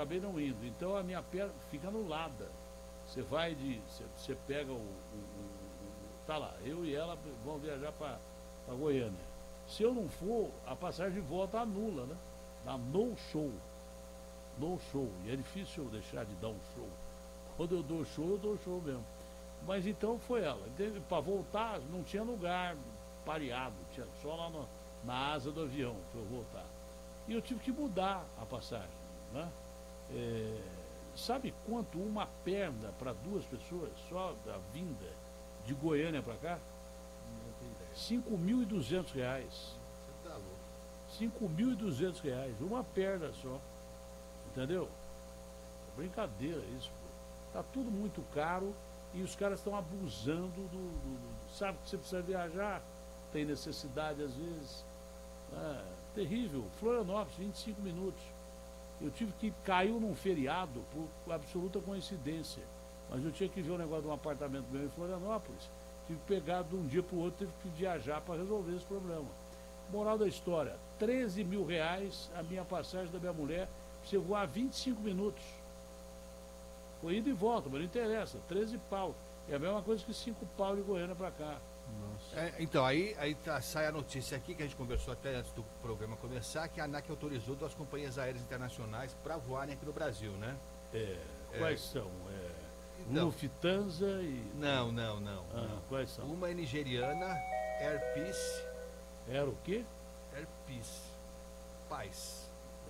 acabei não indo. Então a minha perna fica anulada. Você vai de. Você pega tá lá, eu e ela vamos viajar para Goiânia. Se eu não for, a passagem de volta anula, né? Dá no show. No show. E é difícil eu deixar de dar um show. Quando eu dou show mesmo. Mas então foi ela. Para voltar, não tinha lugar pareado, tinha só lá na asa do avião para eu voltar. E eu tive que mudar a passagem, né? Sabe quanto uma perna para duas pessoas, só a vinda de Goiânia para cá? R$5.200. Você tá louco. R$5.200, uma perna só. Entendeu? Brincadeira isso, pô. Tá tudo muito caro e os caras estão abusando sabe que você precisa viajar, tem necessidade às vezes. Terrível. Florianópolis, 25 minutos. Eu tive que caiu num feriado por absoluta coincidência. Mas eu tinha que ver o negócio de um apartamento meu em Florianópolis. Tive que pegar de um dia para o outro, tive que viajar para resolver esse problema. Moral da história, R$13.000 a minha passagem da minha mulher, pra você voar 25 minutos. Foi ida e volta, mas não interessa, 13 pau. É a mesma coisa que 5 pau de Goiânia para cá. Então, sai a notícia aqui, que a gente conversou até antes do programa começar, que a ANAC autorizou 2 companhias aéreas internacionais para voarem aqui no Brasil, né? Quais são? Então, Lufthansa e... Não. Quais são? Uma é nigeriana, Air Peace. Era o quê? Air Peace. Paz.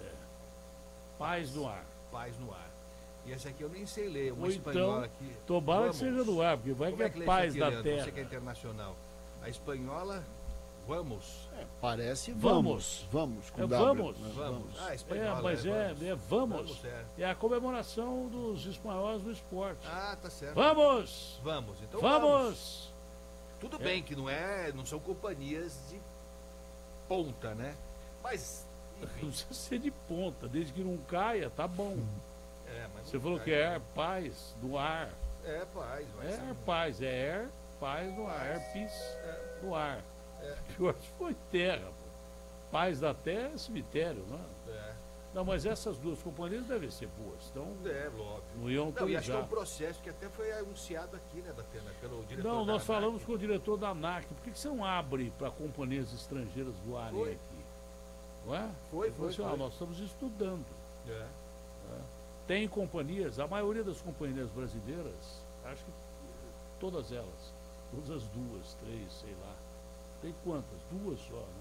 Paz no ar. Paz no ar. E essa aqui eu nem sei ler, uma Ou espanhola então, aqui. tomara que seja no ar, porque vai Como que é lê paz isso aqui, da Leandro? terra. Você que é internacional. A espanhola, vamos. Parece Vamos. Vamos, com Vamos. né? Vamos. A espanhola. Mas vamos. vamos. É a comemoração dos espanhóis no esporte. Ah, tá certo. Vamos! Vamos, então Vamos! Tudo bem que não são companhias de ponta, né? Mas, Não precisa ser de ponta, desde que não caia, tá bom. mas Você não falou cai, que é air, paz, no ar. Paz. Vai É ser air, paz, é air, paz no ar, air, peace, no ar. Pior que foi terra, pô. Paz da terra é cemitério, não é? Não, mas essas duas companhias devem ser boas. Então, óbvio. não iam Não, e acho que é autorizar. um processo que até foi anunciado aqui, né, Datena, pelo diretor Não, da nós ANAC. falamos com o diretor da ANAC. Por que você não abre para companhias estrangeiras voarem Foi. aqui? Não é? Foi. Ele falou assim, nós estamos estudando. É. Tem companhias, a maioria das companhias brasileiras, acho que todas as duas, 3, sei lá. Tem quantas? 2 só, né?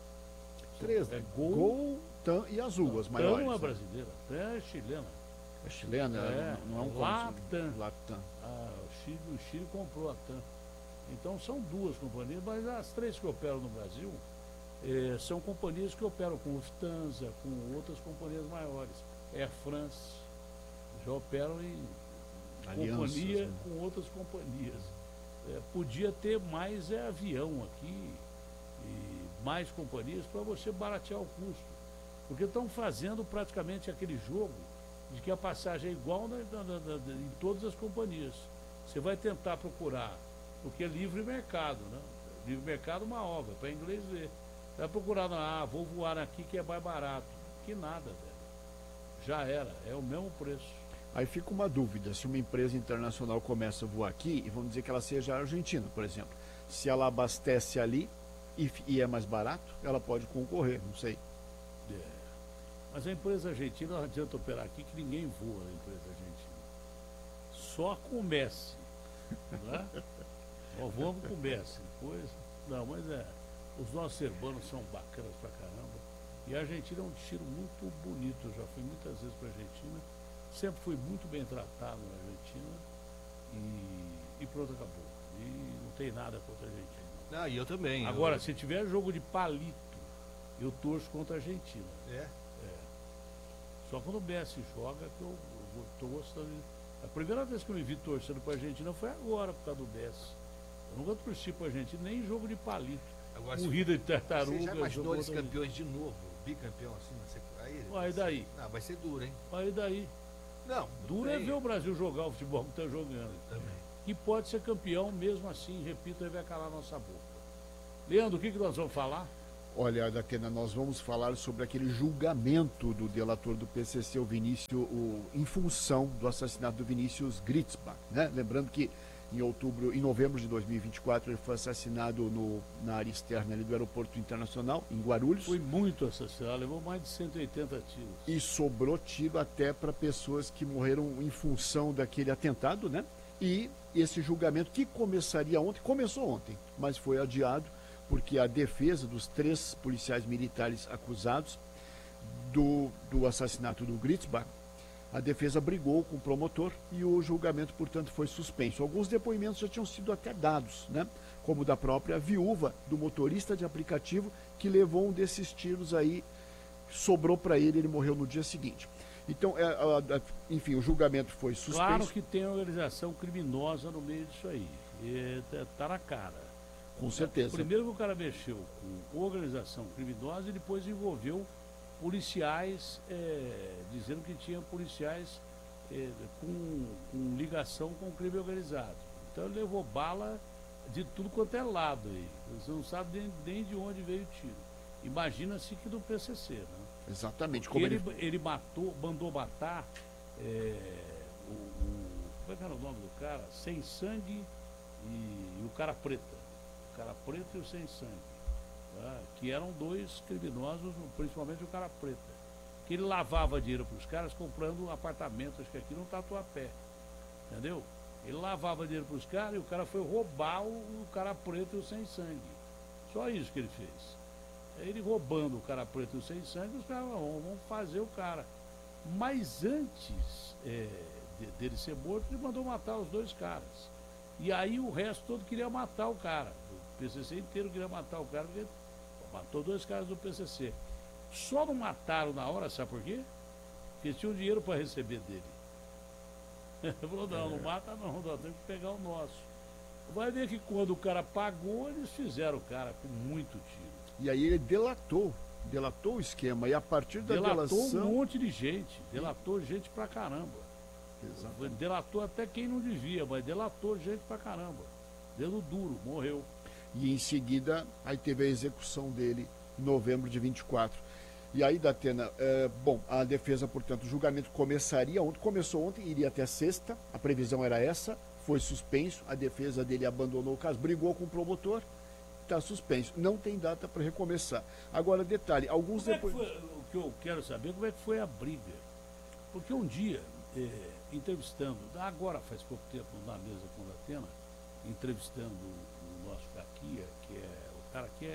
3, né? Gol, Gol, TAM e Azul, as TAM maiores. não é né? brasileira, TAM é chilena. É chilena, não é um Latam. Latam. O Chile comprou a TAM. Então são 2 companhias, mas as 3 que operam no Brasil são companhias que operam com Lufthansa, com outras companhias maiores. Air France, já operam em Alianças, companhia né? com outras companhias. Podia ter mais avião aqui e mais companhias para você baratear o custo. Porque estão fazendo praticamente aquele jogo de que a passagem é igual em todas as companhias. Você vai tentar procurar, porque é livre mercado, né? Livre mercado é uma obra, para inglês ver. Vai procurar, vou voar aqui que é mais barato. Que nada, velho. Já era, é o mesmo preço. Aí fica uma dúvida, se uma empresa internacional começa a voar aqui, e vamos dizer que ela seja argentina, por exemplo, se ela abastece ali e é mais barato, ela pode concorrer, não sei. Mas a empresa argentina não adianta operar aqui que ninguém voa na empresa argentina. Só comece. Não é? Vamos comece. Depois. Não, mas os nossos hermanos são bacanas pra caramba. E a Argentina é um destino muito bonito. Eu já fui muitas vezes pra Argentina. Sempre fui muito bem tratado na Argentina. E pronto, acabou. E não tem nada contra a Argentina. E eu também. Agora, se tiver jogo de palito, eu torço contra a Argentina. Só quando o Messi joga que eu estou gostando. A primeira vez que eu me vi torcendo para a Argentina foi agora, por causa do Messi. Eu nunca torci para a Argentina, nem em jogo de palito. Agora, corrida de tartaruga. Você já imaginou eles contra... campeões de novo? Bicampeão assim? Aí daí? Vai ser duro, hein? Aí daí? Não. Duro é ver o Brasil jogar o futebol que está jogando. Também. E pode ser campeão mesmo assim, repito, aí vai calar nossa boca. Leandro, o que nós vamos falar? Olha, Datena, nós vamos falar sobre aquele julgamento do delator do PCC, o Vinícius, em função do assassinato do Vinícius Gritzbach, né? Lembrando que em novembro de 2024, ele foi assassinado na área externa ali do Aeroporto Internacional, em Guarulhos. Foi muito assassinado, levou mais de 180 tiros. E sobrou tiro até para pessoas que morreram em função daquele atentado, né? E esse julgamento que começou ontem, mas foi adiado, porque a defesa dos 3 policiais militares acusados do assassinato do Gritzbach, a defesa brigou com o promotor e o julgamento, portanto, foi suspenso. Alguns depoimentos já tinham sido até dados, né? Como da própria viúva do motorista de aplicativo que levou um desses tiros aí, sobrou para ele morreu no dia seguinte. Então, enfim, o julgamento foi suspenso. Claro que tem organização criminosa no meio disso aí. Está na cara. Com certeza. Primeiro que o cara mexeu com organização criminosa e depois envolveu policiais, dizendo que tinha policiais com ligação com o crime organizado. Então ele levou bala de tudo quanto é lado aí. Você não sabe nem de onde veio o tiro. Imagina-se que do PCC, né? Exatamente. Como ele mandou matar como é que era o nome do cara? Sem Sangue e o Cara Preta. O Cara Preta e o Sem Sangue. Tá? Que eram 2 criminosos, principalmente o Cara Preta. Que ele lavava dinheiro para os caras comprando apartamentos, acho que aqui no Tatuapé. Entendeu? Ele lavava dinheiro para os caras e o cara foi roubar o Cara Preta e o Sem Sangue. Só isso que ele fez. Ele roubando o Cara Preto e o Sem Sangue, os caras vão fazer o cara. Mas antes dele ser morto, ele mandou matar os 2 caras. E aí o resto todo queria matar o cara. O PCC inteiro queria matar o cara, porque matou 2 caras do PCC. Só não mataram na hora, sabe por quê? Porque tinham dinheiro para receber dele. Ele falou, não mata não, nós temos que pegar o nosso. Vai ver que quando o cara pagou, eles fizeram o cara com muito tiro. E aí ele delatou o esquema. E a partir da delação... um monte de gente. Delatou gente pra caramba. Exatamente. Delatou até quem não devia, mas delatou gente pra caramba. Dedo duro, morreu. E em seguida, aí teve a execução dele em novembro de 24. E aí, Datena, a defesa, portanto, o julgamento começou ontem, iria até sexta, a previsão era essa, foi suspenso, a defesa dele abandonou o caso, brigou com o promotor, está suspenso, não tem data para recomeçar. Agora, detalhe, alguns depois... O que eu quero saber, como é que foi a briga? Porque um dia, entrevistando, agora faz pouco tempo, na mesa com o Datena, entrevistando o nosso Caquia, que é o cara que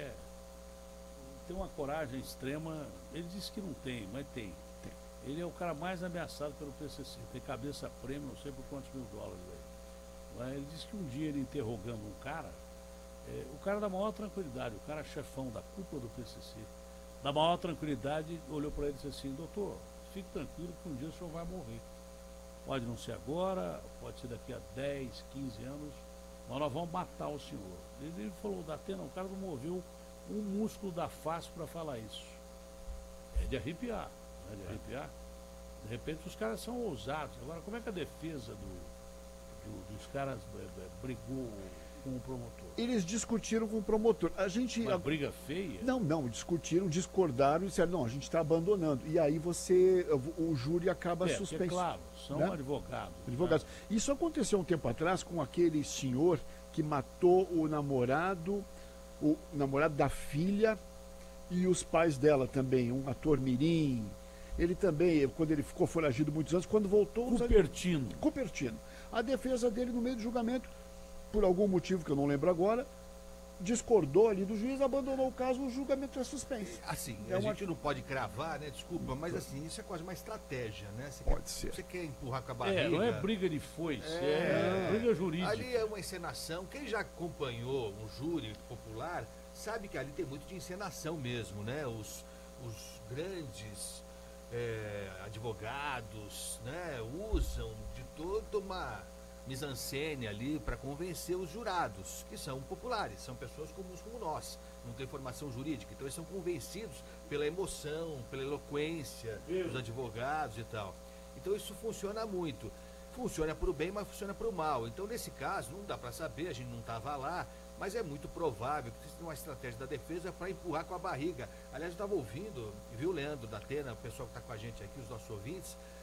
tem uma coragem extrema, ele disse que não tem, mas tem. Ele é o cara mais ameaçado pelo PCC, tem cabeça prêmio, não sei por quantos mil dólares. Ele disse que um dia ele interrogando um cara, o cara da maior tranquilidade, o cara chefão da cúpula do PCC, da maior tranquilidade, olhou para ele e disse assim, doutor, fique tranquilo que um dia o senhor vai morrer. Pode não ser agora, pode ser daqui a 10, 15 anos, mas nós vamos matar o senhor. Ele falou, Datena, o cara não moveu um músculo da face para falar isso. É de arrepiar, não é de arrepiar? De repente os caras são ousados. Agora, como é que a defesa dos caras brigou com o promotor? Eles discutiram com o promotor. Uma briga feia? Não, discutiram, discordaram e disseram, não, a gente está abandonando. E aí o júri acaba suspenso. Claro, são, né? Advogados. Né? Isso aconteceu um tempo atrás com aquele senhor que matou o namorado da filha e os pais dela também, um ator mirim. Ele também, quando ele ficou foragido muitos anos, quando voltou... Cupertino. A defesa dele, no meio do julgamento, por algum motivo que eu não lembro agora, discordou ali do juiz, abandonou o caso, o julgamento é suspenso. Assim, a gente não pode cravar, né? Desculpa, mas assim, isso é quase uma estratégia, né? Você quer empurrar com a barriga. Não é briga de foice, é briga jurídica. Ali é uma encenação. Quem já acompanhou um júri popular sabe que ali tem muito de encenação mesmo, né? Os grandes advogados, né? Usam de toda uma mise-en-scène ali para convencer os jurados, que são populares, são pessoas comuns como nós, não tem formação jurídica, então eles são convencidos pela emoção, pela eloquência dos advogados e tal. Então isso funciona muito. Funciona para o bem, mas funciona para o mal. Então nesse caso, não dá para saber, a gente não estava lá, mas é muito provável que exista uma estratégia da defesa para empurrar com a barriga. Aliás, eu estava ouvindo, viu, Leandro da Atena, o pessoal que está com a gente aqui, os nossos ouvintes,